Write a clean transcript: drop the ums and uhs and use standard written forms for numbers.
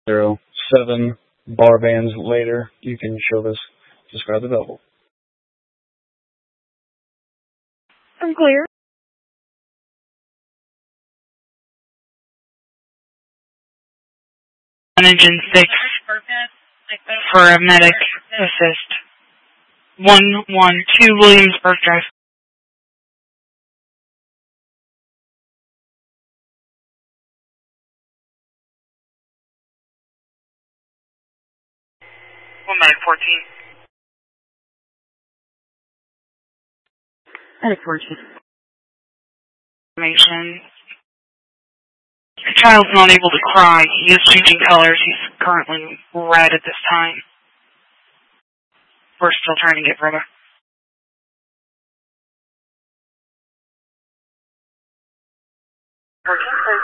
07 bar bands later, you can show this. Describe the bevel. I'm clear. 106 for a medic assist. 112 Williamsburg Drive. 14. Medic 14. Information. The child's not able to cry. He is changing colors. He's currently red at this time. We're still trying to get brother. 14